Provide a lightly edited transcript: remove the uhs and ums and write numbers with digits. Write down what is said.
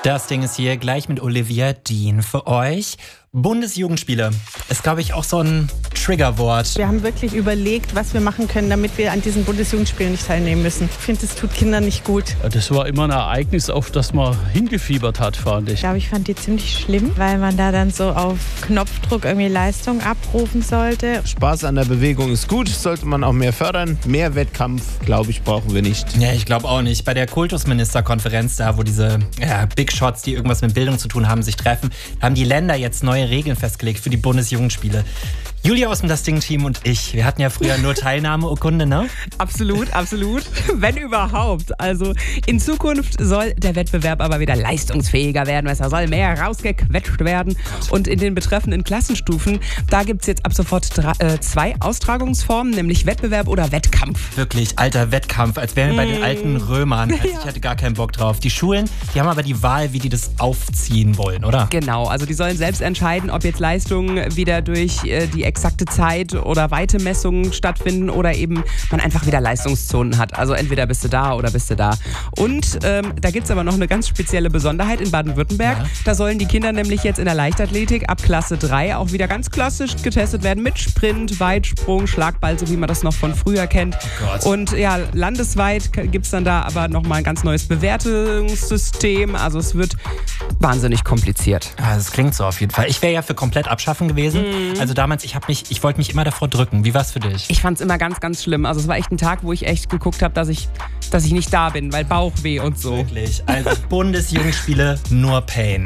Das Ding ist hier gleich mit Olivia Dean für euch. Bundesjugendspiele ist, glaube ich, auch so ein Triggerwort. Wir haben wirklich überlegt, was wir machen können, damit wir an diesen Bundesjugendspielen nicht teilnehmen müssen. Ich finde, das tut Kindern nicht gut. Das war immer ein Ereignis, auf das man hingefiebert hat, fand ich. Ich glaube, ich fand die ziemlich schlimm, weil man da dann so auf Knopfdruck irgendwie Leistung abrufen sollte. Spaß an der Bewegung ist gut, sollte man auch mehr fördern. Mehr Wettkampf, glaube ich, brauchen wir nicht. Ja, ich glaube auch nicht. Bei der Kultusministerkonferenz, da wo diese Big Shots, die irgendwas mit Bildung zu tun haben, sich treffen, haben die Länder jetzt neue Regeln festgelegt für die Bundesjugendspiele. Julia aus dem Das Ding-Team und ich, wir hatten ja früher nur Teilnahmeurkunde, ne? Absolut, absolut. Wenn überhaupt. Also in Zukunft soll der Wettbewerb aber wieder leistungsfähiger werden. Es soll mehr rausgequetscht werden. Und in den betreffenden Klassenstufen, da gibt es jetzt ab sofort zwei Austragungsformen, nämlich Wettbewerb oder Wettkampf. Wirklich, alter Wettkampf, als wären wir bei den alten Römern. Also ich hatte gar keinen Bock drauf. Die Schulen, die haben aber die Wahl, wie die das aufziehen wollen, oder? Genau, also die sollen selbst entscheiden, ob jetzt Leistungen wieder durch die exakte Zeit oder Weitemessungen stattfinden oder eben man einfach wieder Leistungszonen hat. Also entweder bist du da oder bist du da. Und da gibt es aber noch eine ganz spezielle Besonderheit in Baden-Württemberg. Ja. Da sollen die Kinder nämlich jetzt in der Leichtathletik ab Klasse 3 auch wieder ganz klassisch getestet werden mit Sprint, Weitsprung, Schlagball, so wie man das noch von früher kennt. Oh Gott. Und ja, landesweit gibt es dann da aber nochmal ein ganz neues Bewertungssystem. Also es wird wahnsinnig kompliziert. Ja, das klingt so auf jeden Fall. Ich wäre ja für komplett abschaffen gewesen. Also damals, ich wollte mich immer davor drücken. Wie war's für dich? Ich fand's immer ganz, ganz schlimm. Also es war echt ein Tag, wo ich echt geguckt habe, dass ich nicht da bin, weil Bauchweh und so. Wirklich. Also Bundesjugendspiele, nur Pain.